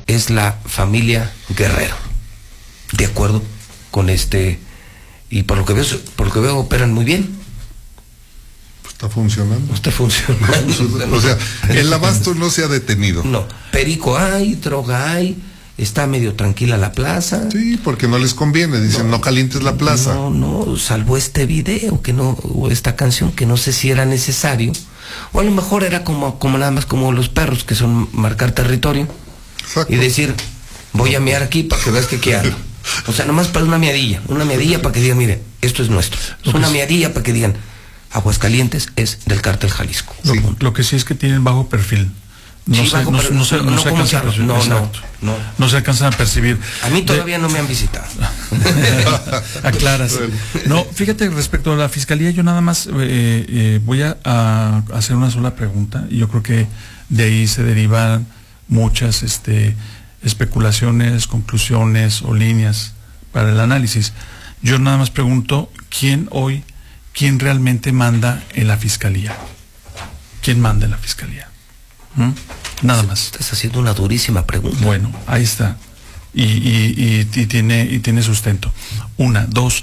es la familia Guerrero. De acuerdo con y por lo que veo operan muy bien. Está funcionando. Está funcionando. O sea, el abasto no se ha detenido. No, perico hay, droga hay, está medio tranquila la plaza. Sí, porque no les conviene, dicen, no calientes la plaza. No, salvo este video o esta canción que no sé si era necesario, o a lo mejor era como nada más como los perros, que son marcar territorio. Exacto. Y decir, voy a mear aquí para que veas que aquí ando. O sea, nomás para una miadilla para que digan, mire, esto es nuestro. Es una miadilla para que digan, Aguascalientes es del Cártel Jalisco. Sí. Lo que sí es que tienen bajo perfil. No se alcanzan a percibir. A mí todavía no me han visitado. Aclaras. No, fíjate, respecto a la fiscalía, yo nada más voy a hacer una sola pregunta, y yo creo que de ahí se derivan muchas especulaciones, conclusiones o líneas para el análisis. Yo nada más pregunto, ¿quién realmente manda en la fiscalía? ¿Quién manda en la fiscalía? Nada más. Estás haciendo una durísima pregunta. Bueno, ahí está. Y tiene sustento. Una, dos.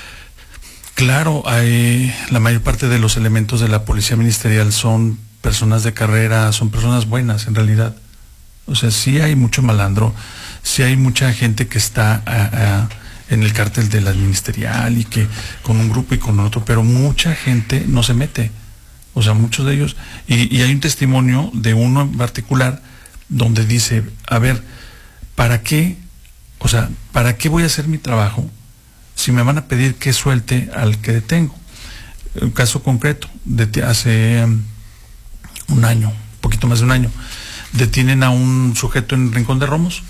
Claro, la mayor parte de los elementos de la policía ministerial son personas de carrera, son personas buenas en realidad. O sea, sí hay mucho malandro, sí hay mucha gente que está en el cártel de la ministerial y que con un grupo y con otro, pero mucha gente no se mete. O sea, muchos de ellos, y hay un testimonio de uno en particular donde dice, a ver, ¿para qué voy a hacer mi trabajo si me van a pedir que suelte al que detengo? Un caso concreto, hace un año, poquito más de un año, detienen a un sujeto en Rincón de Romos,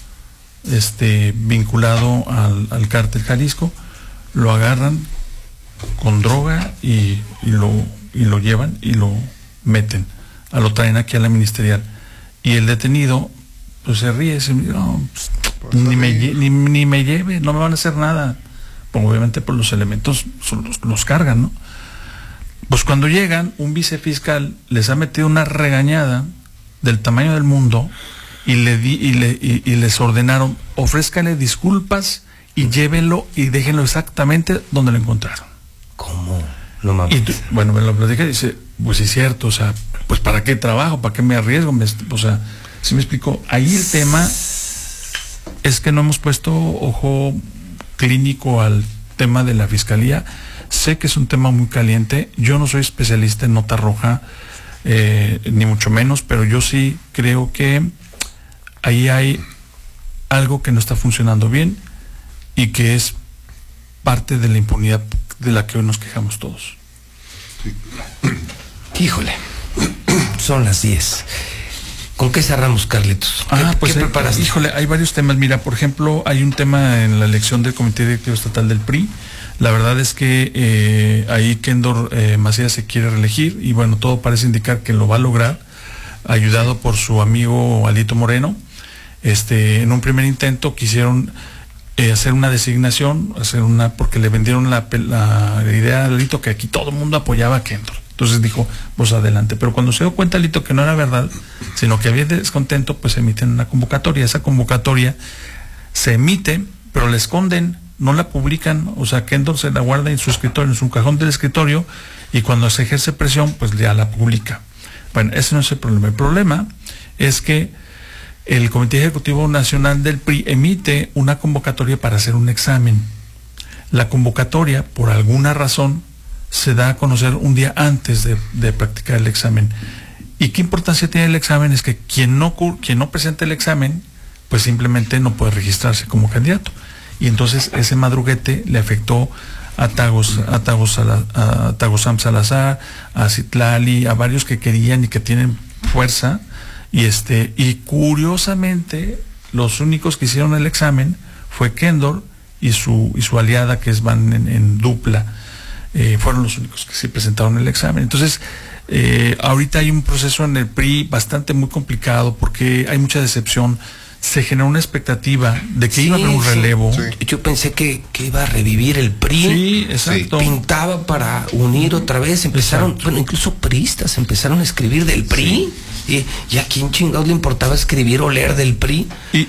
vinculado al Cártel Jalisco, lo agarran con droga y lo llevan y lo meten, lo traen aquí a la ministerial, y el detenido pues se ríe, no, pues, ni me lleve, no me van a hacer nada, pues, obviamente por los elementos los cargan, ¿no? Pues cuando llegan, un vicefiscal les ha metido una regañada del tamaño del mundo y les ordenaron, ofrézcale disculpas y llévenlo y déjenlo exactamente donde lo encontraron. ¿Cómo? No mames. Y bueno, me lo platica y dice, pues sí es cierto, o sea, pues ¿para qué trabajo? ¿Para qué me arriesgo? O sea, ¿sí me explico? Ahí el tema es que no hemos puesto ojo clínico al tema de la fiscalía. Sé que es un tema muy caliente, yo no soy especialista en nota roja, ni mucho menos, pero yo sí creo que ahí hay algo que no está funcionando bien y que es parte de la impunidad de la que hoy nos quejamos todos. Híjole, son las 10. ¿Con qué cerramos, Carlitos? ¿Qué preparaste? Híjole, hay varios temas. Mira, por ejemplo, hay un tema en la elección del Comité Directivo Estatal del PRI. La verdad es que ahí Kendor Macías se quiere reelegir y bueno, todo parece indicar que lo va a lograr, ayudado por su amigo Alito Moreno. En un primer intento quisieron hacer una designación, porque le vendieron la idea a Alito que aquí todo el mundo apoyaba a Kendor. Entonces dijo, pues adelante. Pero cuando se dio cuenta Alito que no era verdad, sino que había descontento, pues emiten una convocatoria. Esa convocatoria se emite, pero la esconden, no la publican. O sea, Kendor se la guarda en su escritorio, en su cajón del escritorio, y cuando se ejerce presión, pues ya la publica. Bueno, ese no es el problema. El problema es que el Comité Ejecutivo Nacional del PRI emite una convocatoria para hacer un examen. La convocatoria, por alguna razón, se da a conocer un día antes de practicar el examen. ¿Y qué importancia tiene el examen? Es que quien no presenta el examen, pues simplemente no puede registrarse como candidato. Y entonces ese madruguete le afectó a Tagosam Salazar, a Citlali, a varios que querían y que tienen fuerza. Y curiosamente, los únicos que hicieron el examen fue Kendor y su aliada, que van en dupla. Fueron los únicos que se presentaron el examen. Entonces, ahorita hay un proceso en el PRI muy complicado porque hay mucha decepción. Se generó una expectativa de que iba a haber un relevo. Sí. Yo pensé que iba a revivir el PRI. Sí, exacto. Pintaba para unir otra vez. Empezaron, bueno, incluso priistas empezaron a escribir del PRI. Sí. ¿Y a quién chingados le importaba escribir o leer del PRI?